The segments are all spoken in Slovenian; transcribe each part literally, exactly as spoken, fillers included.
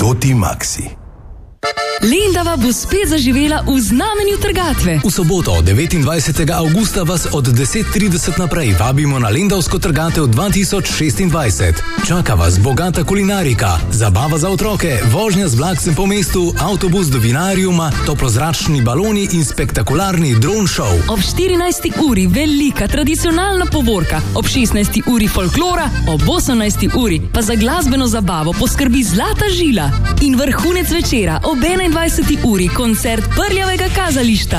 Toti Maxi. Lendava bo spet zaživela v znamenju trgatve. V soboto, devetindvajsetega avgusta, vas od deset trideset naprej vabimo na Lendavsko trgatev dva tisoč šestindvajset. Čaka vas bogata kulinarika, zabava za otroke, vožnja z vlakcem po mestu, avtobus do vinariuma, toplozračni baloni in spektakularni drone show. Ob štirinajsti uri velika tradicionalna povorka, ob šestnajsti uri folklora, ob osemnajsti uri pa za glasbeno zabavo poskrbi Zlata žila. In vrhunec večera ob enaindvajseti uri koncert Prljavega kazališta.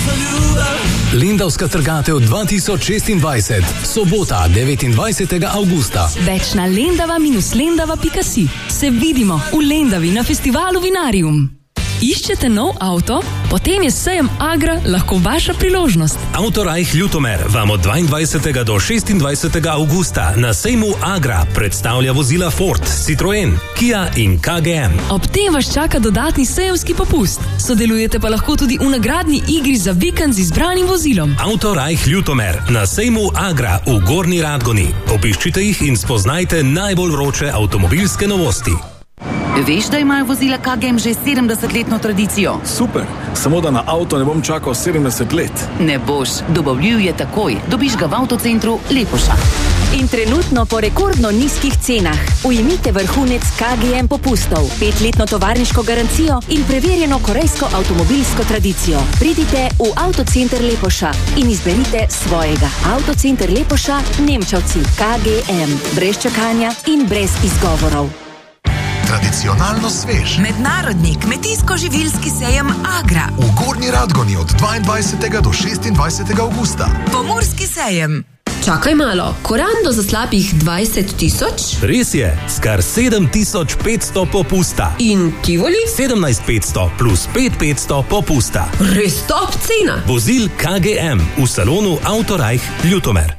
Lendavska trgatev dva tisoč šestindvajset, sobota, devetindvajsetega avgusta. Več na lendava minus lendava pika si. Se vidimo v Lendavi na festivalu Vinarium. Iščete nov avto? Potem je sejem Agra lahko vaša priložnost. Autorajh Ljutomer vam od dvaindvajsetega do šestindvajsetega avgusta na sejmu Agra predstavlja vozila Ford, Citroen, Kia in K G M. Ob tem vas čaka dodatni sejemski popust. Sodelujete pa lahko tudi v nagradni igri za vikend z izbranim vozilom. Autorajh Ljutomer na sejmu Agra v Gornji Radgoni. Obiščite jih in spoznajte najbolj vroče avtomobilske novosti. Veš, da imajo vozila K G M že sedemdesetletno tradicijo? Super, samo da na avto ne bom čakal sedemdeset let. Ne boš, dobavljiv je takoj. Dobiš ga v avtocentru Lepoša. In trenutno po rekordno nizkih cenah. Ujemite vrhunec K G M popustov, petletno tovarniško garancijo in preverjeno korejsko avtomobilsko tradicijo. Pridite v avtocenter Lepoša in izberite svojega. Avtocenter Lepoša, Nemčevci, K G M. Brez čakanja in brez izgovorov. Tradicionalno svež. Mednarodni kmetijsko-živilski sejem Agra. V Gornji Radgoni od dvaindvajsetega do šestindvajsetega avgusta. Pomurski sejem. Čakaj malo, korando za slabih dvajset tisoč? Res je, skar sedem tisoč petsto popusta. In Tivoli? sedemnajst petsto plus pet petsto popusta. Res top cena. Vozil K G M v salonu Autorajh Ljutomer.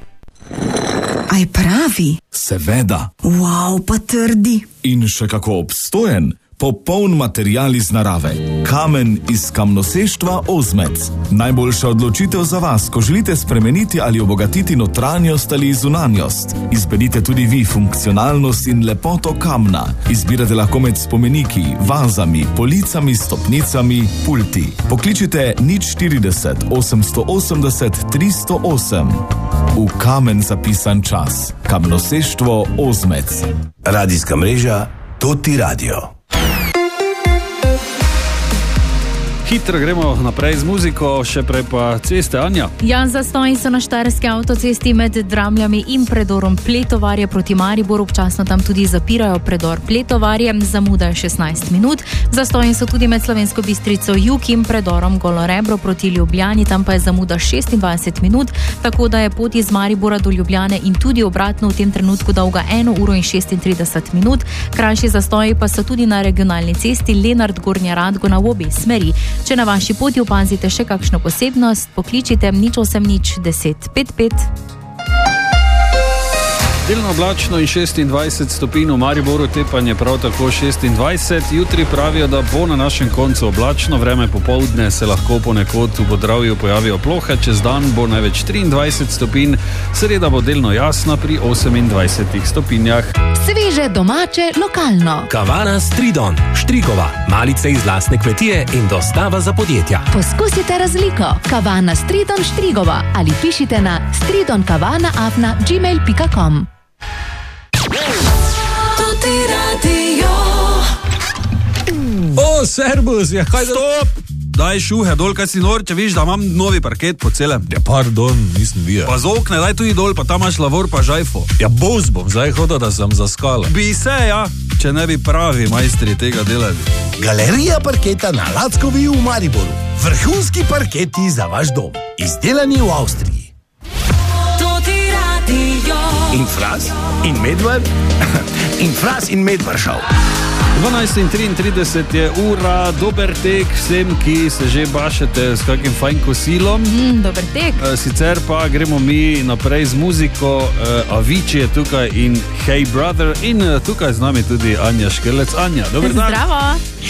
Aj pravi? Seveda. Wow, pa trdi. In še kako obstojen. Popoln material iz narave. Kamen iz kamnoseštva Ozmec. Najboljša odločitev za vas, ko želite spremeniti ali obogatiti notranjost ali zunanjost. Izberite tudi vi funkcionalnost in lepoto kamna. Izbirate lahko med spomeniki, vazami, policami, stopnicami, pulti. Pokličite nič štirideset osemsto osemdeset tristo osem. V kamen zapisan čas. Kamnoseštvo Ozmec. Radijska mreža Toti Radio. Hitro gremo naprej z muziko, še prej pa ceste, Anja. Ja, zastoji so na štajerski avtocesti med Dramljami in predorom Pletovarje proti Mariboru, občasno tam tudi zapirajo predor Pletovarje, zamuda je šestnajst minut. Zastoji so tudi med Slovensko Bistrico jug in predorom Golorebro proti Ljubljani, tam pa je zamuda šestindvajset minut, tako da je pot iz Maribora do Ljubljane in tudi obratno v tem trenutku dolga eno uro in šestintrideset minut. Krajši zastoji pa so tudi na regionalni cesti Lenart Gornja Radgona v obe smeri. Če na vaši poti opazite še kakšno posebnost, pokličite nič osem nič deset pet pet. Delno oblačno in šestindvajset stopinj v Mariboru, Tepanje prav tako šestindvajset. Jutri pravijo, da bo na našem koncu oblačno, vreme popoldne se lahko ponekod v Podravju pojavijo plohe, čez dan bo največ triindvajset stopinj, sreda bo delno jasna pri osemindvajsetih stopinjah. Sveže, domače, lokalno. Kavana Stridon, Štrigova, malice iz lastne kmetije in dostava za podjetja. Poskusite razliko. Kavana Stridon Štrigova ali pišite na stridonkavana afna gmail pika com. Toti Radio. O, servus, ja, kaj da... Stop! Daj šuhe dol, kaj si nor, če viš, da imam novi parket po celem. Ja, pardon, nisem videl. Pa z okne, daj tudi dol, pa tam imaš lavor pa žajfo. Ja, boz bom, zdaj hoda, da sem zaskala. Bi se, ja, če ne bi pravi majstri tega delali. Galerija parketa na Lackovi v Mariboru. Vrhunski parketi za vaš dom. Izdelani v Avstriji. Toti Radio. In Fras, in Medved, in Fras in Medvršav. dvanajst in triintrideset je ura, dober tek vsem, ki se že bašete s kakim fajn kosilom. Mm, dober tek. E, sicer pa gremo mi naprej z muziko. E, Avicii je tukaj in Hey Brother in tukaj z nami tudi Anja Škrlec. Anja, dober dan. Zdravo.